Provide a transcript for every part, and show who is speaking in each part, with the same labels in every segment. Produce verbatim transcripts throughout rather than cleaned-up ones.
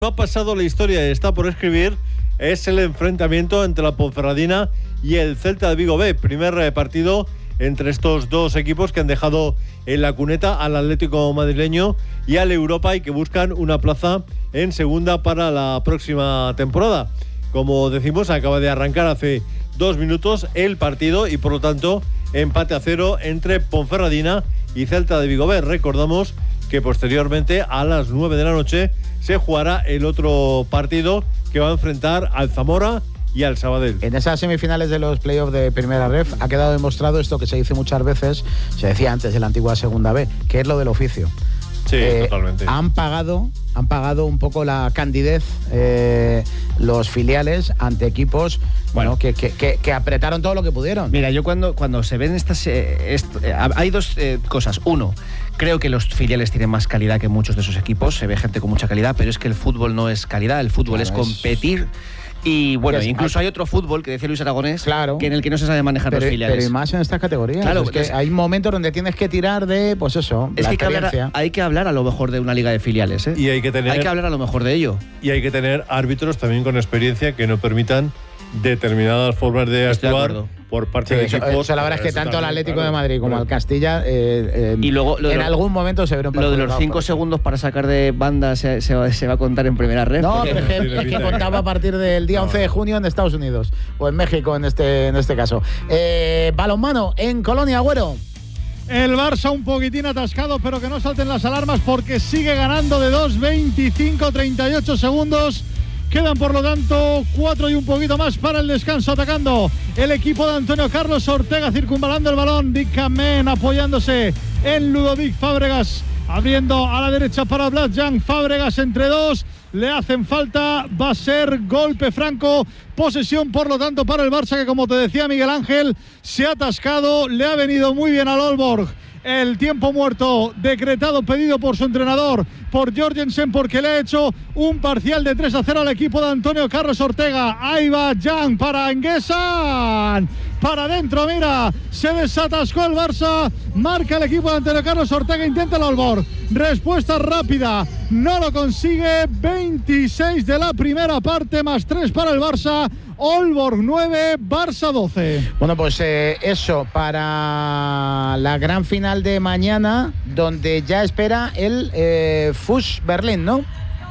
Speaker 1: No ha pasado la historia, está por escribir, es el enfrentamiento entre la Ponferradina y el Celta de Vigo B. Primer partido entre estos dos equipos que han dejado en la cuneta al Atlético madrileño y al Europa y que buscan una plaza en segunda para la próxima temporada. Como decimos, acaba de arrancar hace dos minutos el partido y por lo tanto empate a cero entre Ponferradina y Celta de Vigo B. Recordamos que posteriormente a las nueve de la noche se jugará el otro partido que va a enfrentar al Zamora y al Sabadell.
Speaker 2: En esas semifinales de los playoffs de Primera Ref ha quedado demostrado esto que se dice muchas veces, se decía antes de la antigua Segunda B, que es lo del oficio.
Speaker 1: Sí,
Speaker 2: eh,
Speaker 1: totalmente.
Speaker 2: Han pagado, han pagado un poco la candidez eh, los filiales ante equipos bueno, que, que, que, que apretaron todo lo que pudieron.
Speaker 3: Mira, yo cuando, cuando se ven estas... Eh, est, eh, hay dos eh, cosas. Uno, creo que los filiales tienen más calidad que muchos de esos equipos. Se ve gente con mucha calidad, pero es que el fútbol no es calidad. El fútbol claro, es competir... Y bueno, es, incluso hay otro fútbol que decía Luis Aragonés, claro, que en el que no se sabe manejar
Speaker 2: pero,
Speaker 3: los filiales.
Speaker 2: Pero y más en estas categorías. Claro, es que es, hay momentos donde tienes que tirar de, pues eso,
Speaker 3: es
Speaker 2: la
Speaker 3: que hay, que hablar, hay que hablar a lo mejor de una liga de filiales, ¿eh?
Speaker 1: Y hay que tener,
Speaker 3: hay que hablar a lo mejor de ello.
Speaker 1: Y hay que tener árbitros también con experiencia que no permitan determinadas formas de
Speaker 3: Estoy
Speaker 1: actuar
Speaker 3: de
Speaker 1: por parte
Speaker 2: sí,
Speaker 1: de
Speaker 2: eso,
Speaker 1: equipos.
Speaker 2: Eso la verdad es que tanto al Atlético claro, de Madrid como claro. al Castilla eh, eh,
Speaker 3: y luego,
Speaker 2: en
Speaker 3: lo,
Speaker 2: algún momento se vieron.
Speaker 3: Lo de los cinco segundos para sacar de banda se, se, va, se va a contar en Primera Ref.
Speaker 2: No, pero es que, es que contaba a partir del día no. once de junio en Estados Unidos o en México en este, en este caso. Eh, balonmano en Colonia, Agüero.
Speaker 4: El Barça un poquitín atascado, pero que no salten las alarmas porque sigue ganando de dos veinticinco treinta y ocho segundos. Quedan, por lo tanto, cuatro y un poquito más para el descanso. Atacando el equipo de Antonio Carlos Ortega, circunvalando el balón. Dick Kamen apoyándose en Ludovic Fábregas. Abriendo a la derecha para Blas-Jan Fábregas entre dos. Le hacen falta. Va a ser golpe franco. Posesión, por lo tanto, para el Barça, que como te decía Miguel Ángel, se ha atascado. Le ha venido muy bien al Aalborg el tiempo muerto decretado, pedido por su entrenador, por Jorgensen, porque le ha hecho un parcial de tres a cero al equipo de Antonio Carlos Ortega. Ahí va Jan para Enguesan, para adentro, mira, se desatascó el Barça, marca el equipo de Antonio Carlos Ortega, intenta el Aalborg, respuesta rápida, no lo consigue. Veintiséis de la primera parte, más tres para el Barça. Aalborg nueve, Barça doce.
Speaker 2: Bueno, pues eh, eso para la gran final de mañana, donde ya espera el eh, F U S Berlín, ¿no?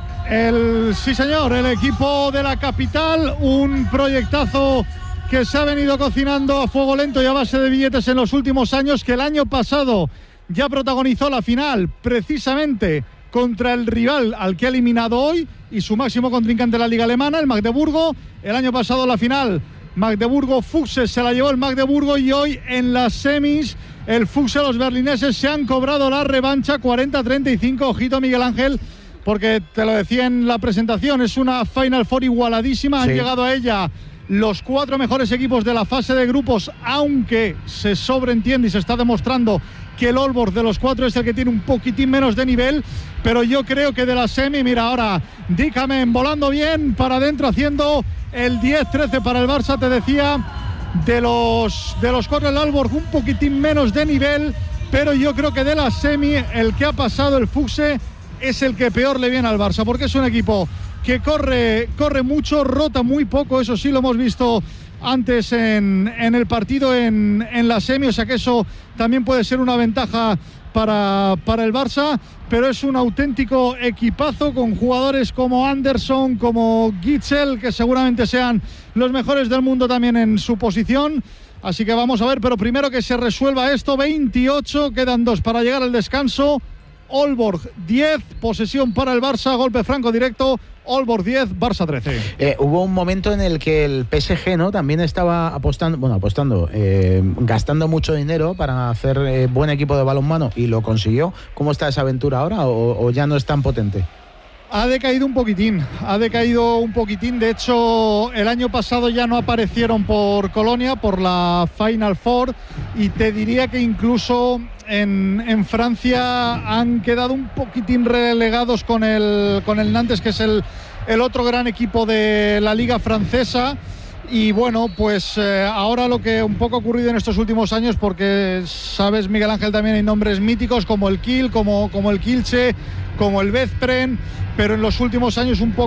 Speaker 4: El, sí, señor, el equipo de la capital, un proyectazo que se ha venido cocinando a fuego lento y a base de billetes en los últimos años, que el año pasado ya protagonizó la final, precisamente contra el rival al que ha eliminado hoy y su máximo contrincante en la liga alemana, el Magdeburgo. El año pasado la final Magdeburgo-Fuchse se la llevó el Magdeburgo y hoy en las semis el Fuchse, los berlineses se han cobrado la revancha cuarenta a treinta y cinco. Ojito, Miguel Ángel, porque te lo decía en la presentación, es una Final Four igualadísima. Sí. Han llegado a ella los cuatro mejores equipos de la fase de grupos, aunque se sobreentiende y se está demostrando que el Aalborg de los cuatro es el que tiene un poquitín menos de nivel, pero yo creo que de la semi, mira ahora Dick Kamen volando bien para adentro, haciendo el diez trece para el Barça. Te decía, de los, de los cuatro el Aalborg un poquitín menos de nivel, pero yo creo que de la semi el que ha pasado, el Fuchse, es el que peor le viene al Barça, porque es un equipo que corre, corre mucho, rota muy poco, eso sí lo hemos visto antes en, en el partido en, en la semi, o sea que eso también puede ser una ventaja para, para el Barça, pero es un auténtico equipazo con jugadores como Anderson, como Gitzel, que seguramente sean los mejores del mundo también en su posición. Así que vamos a ver, pero primero que se resuelva esto. Veintiocho, quedan dos para llegar al descanso. Aalborg diez, posesión para el Barça, golpe franco directo. Aalborg diez, Barça trece.
Speaker 2: Eh, hubo un momento en el que el P S G, ¿no?, también estaba apostando, bueno, apostando, eh, gastando mucho dinero para hacer eh, buen equipo de balonmano y lo consiguió. ¿Cómo está esa aventura ahora o, o ya no es tan potente?
Speaker 4: Ha decaído un poquitín, ha decaído un poquitín. De hecho, el año pasado ya no aparecieron por Colonia, por la Final Four, y te diría que incluso en, en Francia han quedado un poquitín relegados con el, con el Nantes, que es el, el otro gran equipo de la liga francesa. Y bueno, pues eh, ahora lo que un poco ha ocurrido en estos últimos años, porque sabes, Miguel Ángel, también hay nombres míticos como el Kiel, como, como el Kielce, como el Veszprém, pero en los últimos años un poco